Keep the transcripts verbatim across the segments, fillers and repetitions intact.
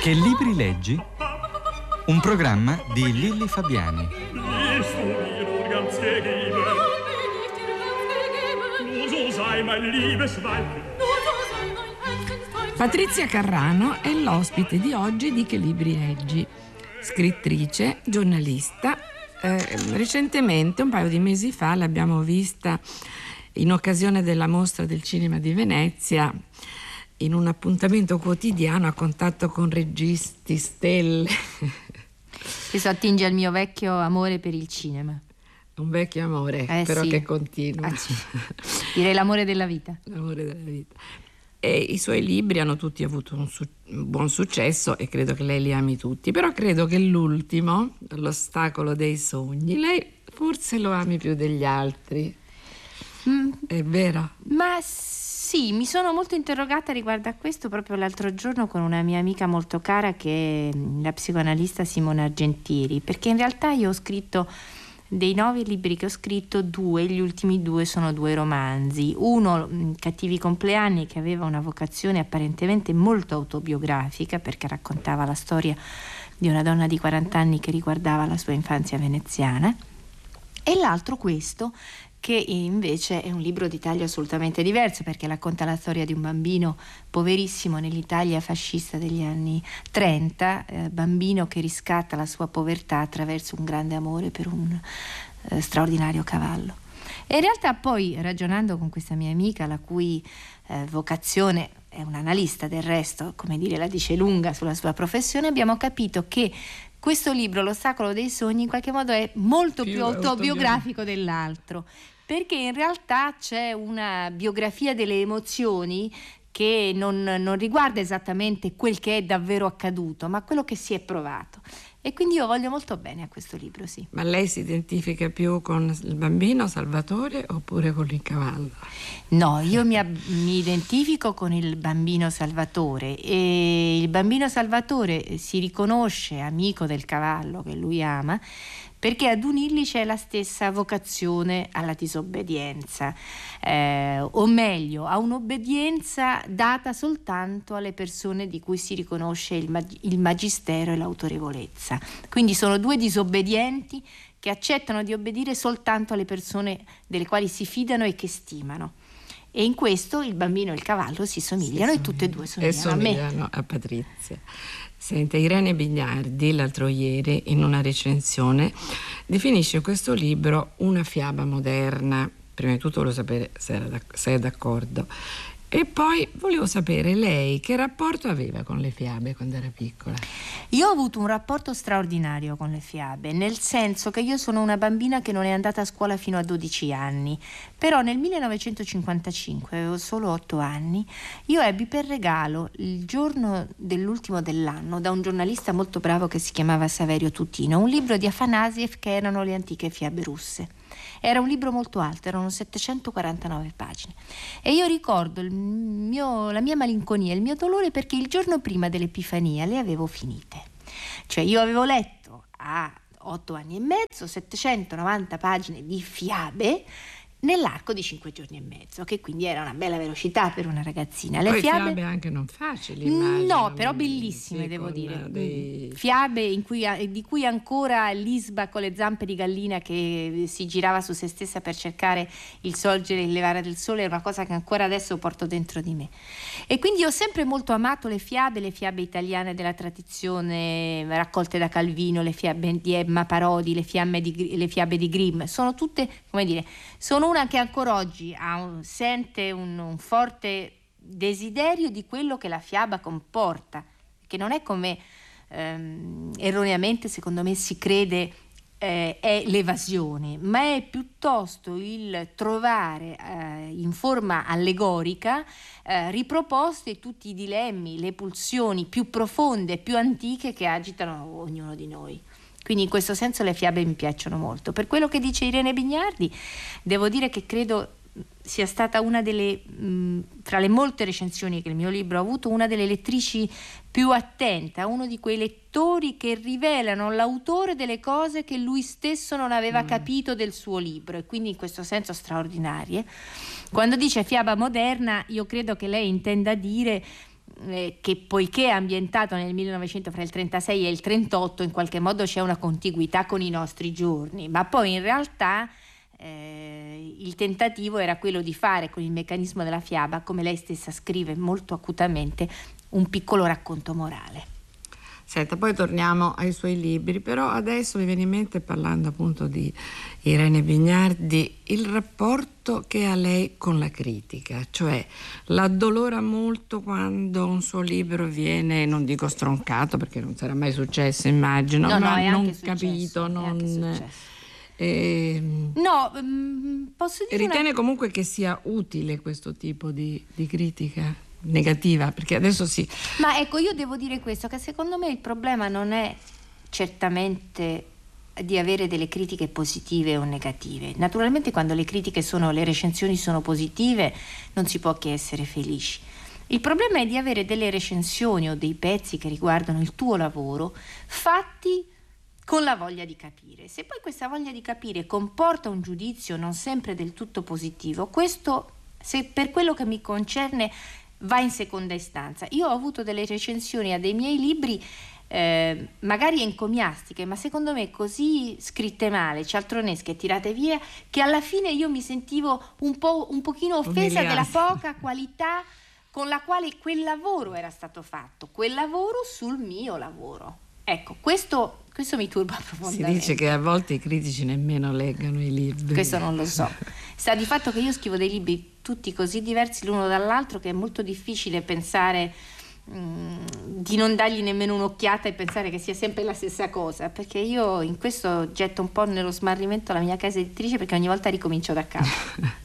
Che libri leggi? Un programma di Lilli Fabiani. Patrizia Carrano è l'ospite di oggi di Che libri leggi. Scrittrice, giornalista. Eh, recentemente, un paio di mesi fa, l'abbiamo vista in occasione della Mostra del Cinema di Venezia, in un appuntamento quotidiano a contatto con registi, stelle. Questo attinge al mio vecchio amore per il cinema. Un vecchio amore, eh, però sì. che continua. Ah, sì. Direi l'amore della vita. L'amore della vita. E i suoi libri hanno tutti avuto un, su- un buon successo e credo che lei li ami tutti, però credo che l'ultimo, L'ostacolo dei sogni, lei forse lo ami più degli altri. Mm. È vero? Ma sì, mi sono molto interrogata riguardo a questo proprio l'altro giorno con una mia amica molto cara che è la psicoanalista Simona Argentieri, perché in realtà io ho scritto dei nove libri che ho scritto, due, gli ultimi due sono due romanzi. Uno, Cattivi compleanni, che aveva una vocazione apparentemente molto autobiografica perché raccontava la storia di una donna di quaranta anni che riguardava la sua infanzia veneziana, e l'altro, questo, che invece è un libro di taglio assolutamente diverso perché racconta la storia di un bambino poverissimo nell'Italia fascista degli anni trenta, eh, bambino che riscatta la sua povertà attraverso un grande amore per un eh, straordinario cavallo. E in realtà poi, ragionando con questa mia amica, la cui eh, vocazione è un analista del resto, come dire, la dice lunga sulla sua professione, abbiamo capito che questo libro, L'ostacolo dei sogni, in qualche modo è molto più, più autobiografico dell'altro, perché in realtà c'è una biografia delle emozioni che non, non riguarda esattamente quel che è davvero accaduto, ma quello che si è provato. E quindi io voglio molto bene a questo libro, sì. Ma lei si identifica più con il bambino Salvatore oppure con il cavallo? No, io mi, mi identifico con il bambino Salvatore, e il bambino Salvatore si riconosce amico del cavallo che lui ama, perché ad unirli c'è la stessa vocazione alla disobbedienza, eh, o meglio, a un'obbedienza data soltanto alle persone di cui si riconosce il, mag- il magistero e l'autorevolezza. Quindi sono due disobbedienti che accettano di obbedire soltanto alle persone delle quali si fidano e che stimano. E in questo il bambino e il cavallo si somigliano, si e tutte e due somigliano, e somigliano a me. a Patrizia. Senta, Irene Bignardi l'altro ieri in una recensione definisce questo libro una fiaba moderna. Prima di tutto volevo sapere se, era d'ac- se è d'accordo, e poi volevo sapere lei che rapporto aveva con le fiabe quando era piccola. Io ho avuto un rapporto straordinario con le fiabe, nel senso che io sono una bambina che non è andata a scuola fino a dodici anni, però nel millenovecentocinquantacinque, avevo solo otto anni, io ebbi per regalo il giorno dell'ultimo dell'anno da un giornalista molto bravo che si chiamava Saverio Tutino un libro di Afanasiev che erano le antiche fiabe russe. Era un libro molto alto, erano settecentoquarantanove pagine, e io ricordo il mio, la mia malinconia, il mio dolore, perché il giorno prima dell'Epifania le avevo finite. Cioè io avevo letto a otto anni e mezzo settecentonovanta pagine di fiabe nell'arco di cinque giorni e mezzo, che quindi era una bella velocità per una ragazzina. Le Poi fiabe... fiabe anche non facili, immagino. No, però bellissime, sì, devo dire. Dei... Fiabe in cui, di cui ancora l'Isba con le zampe di gallina che si girava su se stessa per cercare il sorgere e il levare del sole è una cosa che ancora adesso porto dentro di me. E quindi ho sempre molto amato le fiabe, le fiabe italiane della tradizione raccolte da Calvino, le fiabe di Emma Parodi, le, fiamme di, le fiabe di Grimm. Sono tutte, come dire, sono una che ancora oggi ha un, sente un, un forte desiderio di quello che la fiaba comporta, che non è come ehm, erroneamente secondo me si crede eh, è l'evasione, ma è piuttosto il trovare eh, in forma allegorica eh, riproposti tutti i dilemmi, le pulsioni più profonde e più antiche che agitano ognuno di noi. Quindi in questo senso le fiabe mi piacciono molto. Per quello che dice Irene Bignardi, devo dire che credo sia stata una delle, mh, fra le molte recensioni che il mio libro ha avuto, una delle lettrici più attenta, uno di quei lettori che rivelano l'autore delle cose che lui stesso non aveva mm. capito del suo libro, e quindi in questo senso straordinarie. Quando dice fiaba moderna, io credo che lei intenda dire eh, che poiché è ambientato nel millenovecento, fra il trentasei e il trentotto, in qualche modo c'è una contiguità con i nostri giorni, ma poi in realtà eh, il tentativo era quello di fare con il meccanismo della fiaba, come lei stessa scrive molto acutamente, un piccolo racconto morale. Senta, poi torniamo ai suoi libri, però adesso mi viene in mente, parlando appunto di Irene Vignardi, il rapporto che ha lei con la critica, cioè l'addolora molto quando un suo libro viene, non dico stroncato perché non sarà mai successo, immagino, no, ma no, non successo, capito, non... Eh, no, um, posso dire ritiene una... comunque che sia utile questo tipo di, di critica negativa, perché adesso sì. Ma ecco, io devo dire questo, che secondo me il problema non è certamente di avere delle critiche positive o negative. Naturalmente quando le critiche sono, le recensioni sono positive, non si può che essere felici. Il problema è di avere delle recensioni o dei pezzi che riguardano il tuo lavoro fatti con la voglia di capire. Se poi questa voglia di capire comporta un giudizio non sempre del tutto positivo, questo, se per quello che mi concerne, va in seconda istanza. Io ho avuto delle recensioni a dei miei libri eh, magari encomiastiche, ma secondo me così scritte male, cialtronesche e tirate via, che alla fine io mi sentivo un po' un pochino offesa Umiliata. della poca qualità con la quale quel lavoro era stato fatto, quel lavoro sul mio lavoro. Ecco, questo, questo mi turba profondamente. Si dice che a volte i critici nemmeno leggano i libri. Questo non lo so. Sta di fatto che io scrivo dei libri tutti così diversi l'uno dall'altro che è molto difficile pensare mh, di non dargli nemmeno un'occhiata e pensare che sia sempre la stessa cosa, perché io in questo getto un po' nello smarrimento la mia casa editrice, perché ogni volta ricomincio da capo.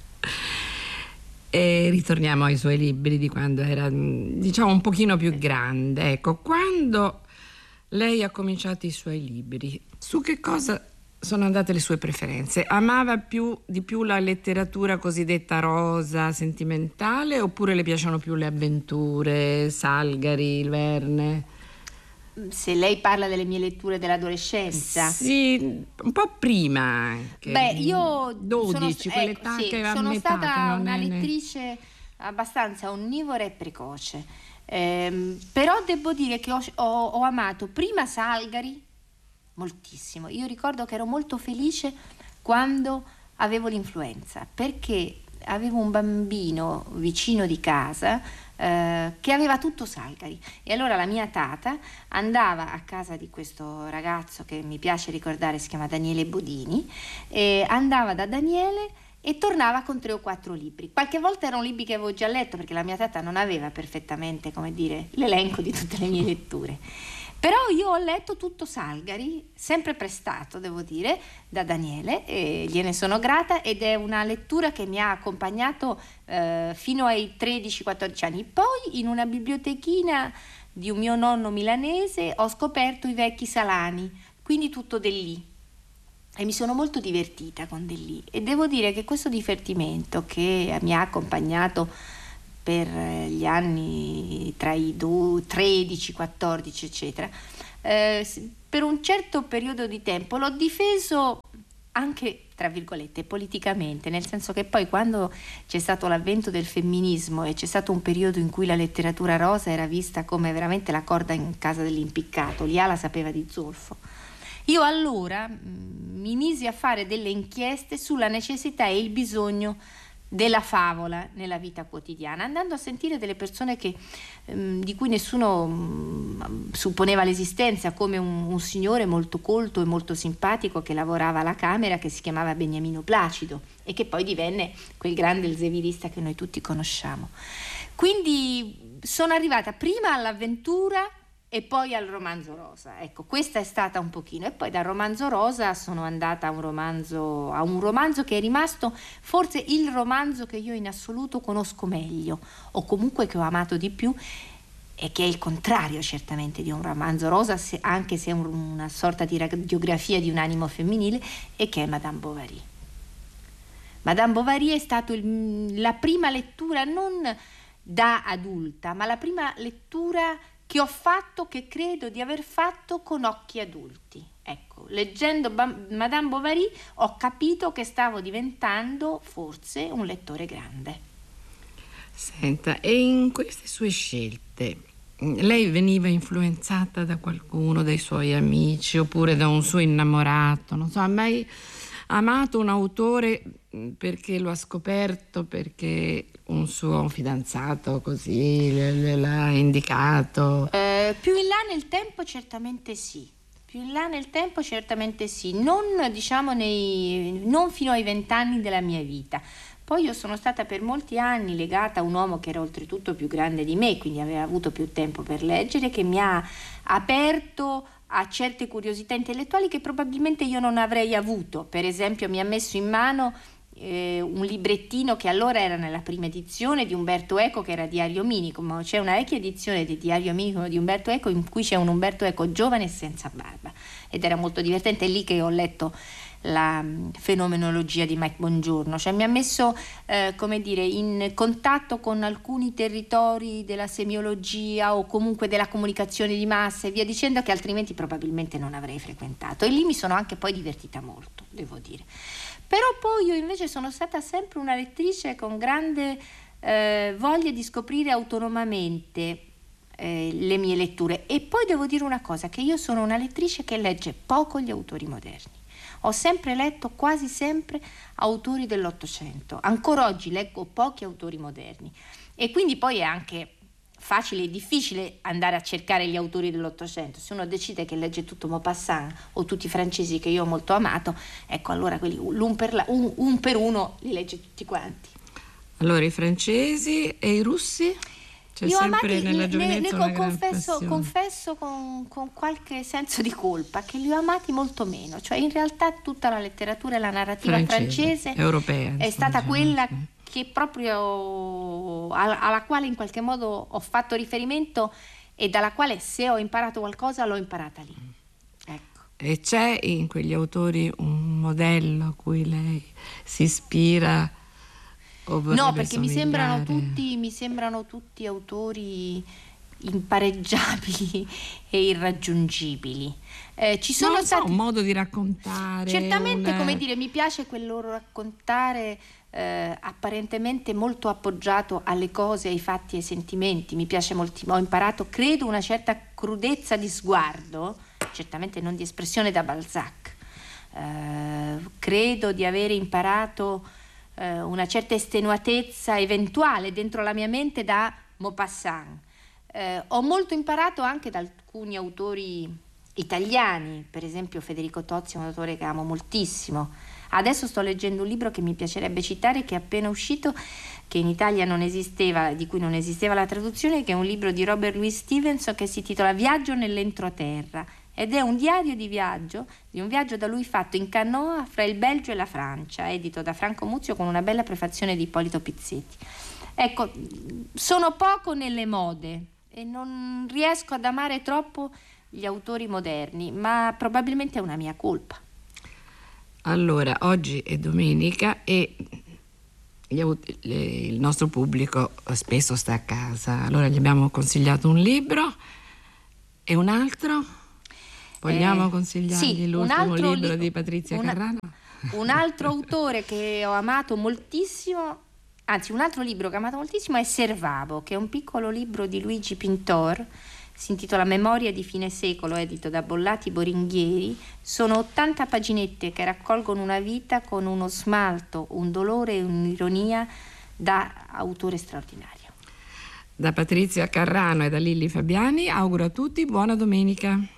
E ritorniamo ai suoi libri di quando era, diciamo, un pochino più grande. Ecco, quando lei ha cominciato i suoi libri, su che cosa sono andate le sue preferenze? Amava più di più la letteratura cosiddetta rosa, sentimentale, oppure le piacciono più le avventure, Salgari, il Verne? Se lei parla delle mie letture dell'adolescenza. Sì, un po' prima anche. Beh, io dodici, sono, quell'età ecco, sì, che va a sono metà, stata che non una è ne- lettrice abbastanza onnivora e precoce. Ehm, però devo dire che ho, ho, ho amato prima Salgari moltissimo. Io ricordo che ero molto felice quando avevo l'influenza, perché avevo un bambino vicino di casa eh, che aveva tutto Salgari, e allora la mia tata andava a casa di questo ragazzo che mi piace ricordare, si chiama Daniele Bodini, e andava da Daniele e tornava con tre o quattro libri. Qualche volta erano libri che avevo già letto, perché la mia tata non aveva perfettamente, come dire, l'elenco di tutte le mie letture. Però io ho letto tutto Salgari, sempre prestato, devo dire, da Daniele, e gliene sono grata, ed è una lettura che mi ha accompagnato eh, fino ai tredici quattordici anni. Poi in una bibliotechina di un mio nonno milanese ho scoperto i vecchi Salani, quindi tutto Delli, e mi sono molto divertita con Delli, e devo dire che questo divertimento che mi ha accompagnato per gli anni tra i tredici, quattordici eccetera, eh, per un certo periodo di tempo l'ho difeso anche, tra virgolette, politicamente, nel senso che poi quando c'è stato l'avvento del femminismo e c'è stato un periodo in cui la letteratura rosa era vista come veramente la corda in casa dell'impiccato, Liala sapeva di zolfo, io allora mh, mi misi a fare delle inchieste sulla necessità e il bisogno della favola nella vita quotidiana, andando a sentire delle persone che, ehm, di cui nessuno mh, supponeva l'esistenza, come un, un signore molto colto e molto simpatico che lavorava alla Camera, che si chiamava Beniamino Placido e che poi divenne quel grande elsevirista che noi tutti conosciamo. Quindi sono arrivata prima all'avventura e poi al romanzo rosa. Ecco, questa è stata un pochino, e poi dal romanzo rosa sono andata a un romanzo a un romanzo che è rimasto forse il romanzo che io in assoluto conosco meglio, o comunque che ho amato di più, e che è il contrario certamente di un romanzo rosa, se, anche se è un, una sorta di radiografia di un animo femminile, e che è Madame Bovary. Madame Bovary è stato il, la prima lettura non da adulta, ma la prima lettura che ho fatto, che credo di aver fatto con occhi adulti. Ecco, leggendo Bam- Madame Bovary ho capito che stavo diventando forse un lettore grande. Senta, e in queste sue scelte lei veniva influenzata da qualcuno, dai suoi amici, oppure da un suo innamorato? Non so, ha mai amato un autore perché lo ha scoperto, perché un suo fidanzato così l'ha indicato? Eh, più in là nel tempo certamente sì. Più in là nel tempo certamente sì. Non, diciamo, nei, non fino ai vent'anni della mia vita. Poi io sono stata per molti anni legata a un uomo che era oltretutto più grande di me, quindi aveva avuto più tempo per leggere, che mi ha aperto a certe curiosità intellettuali che probabilmente io non avrei avuto. Per esempio mi ha messo in mano eh, un librettino che allora era nella prima edizione di Umberto Eco, che era Diario Minimo. C'è una vecchia edizione di Diario Minimo di Umberto Eco in cui c'è un Umberto Eco giovane e senza barba, ed era molto divertente. È lì che ho letto la fenomenologia di Mike Bongiorno, cioè mi ha messo eh, come dire, in contatto con alcuni territori della semiologia o comunque della comunicazione di massa e via dicendo, che altrimenti probabilmente non avrei frequentato, e lì mi sono anche poi divertita molto, devo dire. Però poi io invece sono stata sempre una lettrice con grande eh, voglia di scoprire autonomamente eh, le mie letture, e poi devo dire una cosa, che io sono una lettrice che legge poco gli autori moderni. Ho sempre letto, quasi sempre, autori dell'Ottocento. Ancora oggi leggo pochi autori moderni. E quindi poi è anche facile e difficile andare a cercare gli autori dell'Ottocento. Se uno decide che legge tutto Maupassant o tutti i francesi che io ho molto amato, ecco, allora quelli un per, la, un, un per uno li legge tutti quanti. Allora i francesi e i russi? C'è Io sempre amati, nella ne, giovinezza ne, una confesso, gran confesso con, con qualche senso di colpa che li ho amati molto meno. Cioè in realtà tutta la letteratura e la narrativa francese, francese europea, è insomma, stata diciamo, quella sì. che proprio alla, alla quale in qualche modo ho fatto riferimento e dalla quale, se ho imparato qualcosa, l'ho imparata lì. Ecco. E c'è in quegli autori un modello a cui lei si ispira? No, perché mi sembrano tutti, mi sembrano tutti autori impareggiabili e irraggiungibili. Eh, ci sono non stati so, un modo di raccontare. Certamente, una... come dire, mi piace quel loro raccontare eh, apparentemente molto appoggiato alle cose, ai fatti e ai sentimenti. Mi piace moltissimo. Ho imparato, credo, una certa crudezza di sguardo, certamente non di espressione, da Balzac. Eh, credo di avere imparato una certa estenuatezza eventuale dentro la mia mente da Maupassant. Eh, ho molto imparato anche da alcuni autori italiani, per esempio Federico Tozzi è un autore che amo moltissimo. Adesso sto leggendo un libro che mi piacerebbe citare, che è appena uscito, che in Italia non esisteva, di cui non esisteva la traduzione, che è un libro di Robert Louis Stevenson che si intitola Viaggio nell'entroterra, ed è un diario di viaggio, di un viaggio da lui fatto in canoa fra il Belgio e la Francia, edito da Franco Muzio con una bella prefazione di Ippolito Pizzetti. Ecco, sono poco nelle mode e non riesco ad amare troppo gli autori moderni, ma probabilmente è una mia colpa. Allora, oggi è domenica e gli, le, il nostro pubblico spesso sta a casa, allora gli abbiamo consigliato un libro e un altro. Vogliamo eh, consigliargli sì, l'ultimo libro li- di Patrizia una, Carrano? Un altro autore che ho amato moltissimo, anzi un altro libro che ho amato moltissimo è Servavo, che è un piccolo libro di Luigi Pintor, si intitola Memoria di fine secolo, edito da Bollati Boringhieri. Sono ottanta paginette che raccolgono una vita con uno smalto, un dolore e un'ironia da autore straordinario. Da Patrizia Carrano e da Lilli Fabiani auguro a tutti buona domenica.